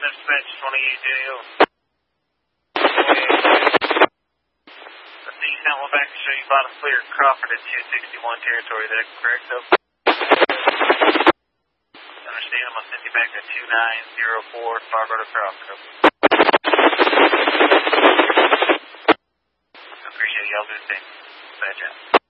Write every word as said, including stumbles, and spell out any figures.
Dispatch twenty-eight J O. The east outbound back to show you bottom clear. Crawford at two sixty-one territory. Is that correct, though? Understand, I'm going to send you back to two nine zero four Fargo to Crawford. I appreciate y'all do the same. Bad job.